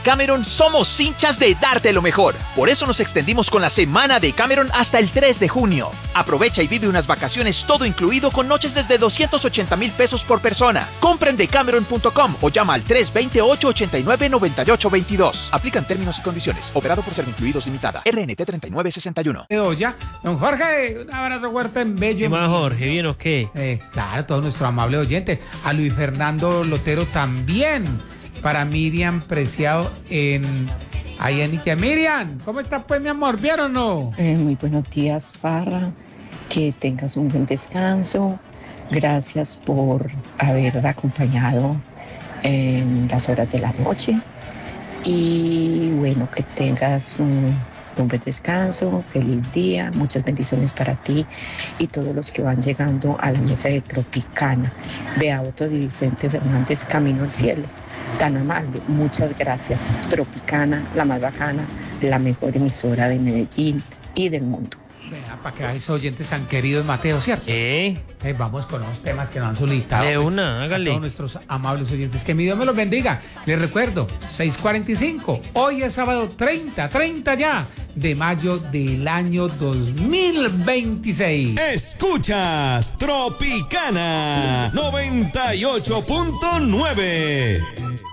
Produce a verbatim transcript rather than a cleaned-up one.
Cameron somos hinchas de darte lo mejor. Por eso nos extendimos con la semana de Cameron hasta el tres de junio. Aprovecha y vive unas vacaciones todo incluido con noches desde doscientos ochenta mil pesos por persona. Compren de cameron punto com o llama al tres dos ocho, ocho nueve, nueve ocho dos dos. Aplican términos y condiciones. Operado por Servincluidos Limitada. R N T treinta y nueve sesenta y uno. Ya. Don Jorge, un abrazo fuerte en bello. ¿Qué más, Jorge? ¿Bien o qué? Eh, claro, todo nuestro amable oyente. A Luis Fernando Lotero también. Para Miriam Preciado en Ayaniquia. Miriam, ¿cómo estás pues, mi amor? ¿Bien o no? Eh, muy buenos días, Parra. Que tengas un buen descanso. Gracias por haber acompañado en las horas de la noche. Y bueno, que tengas un, un buen descanso, feliz día, muchas bendiciones para ti y todos los que van llegando a la mesa de Tropicana. Beato Di Vicente Fernández, Camino al Cielo. Tan amable, muchas gracias. Tropicana, la más bacana, la mejor emisora de Medellín y del mundo. Vea, para que esos oyentes tan queridos, Mateo, ¿cierto? ¿Qué? Eh, vamos con los temas que nos han solicitado. De una, hágale. A todos nuestros amables oyentes. Que mi Dios me los bendiga. Les recuerdo, seis cuarenta y cinco. Hoy es sábado treinta, treinta ya, de mayo del año dos mil veintiséis. Escuchas Tropicana noventa y ocho punto nueve.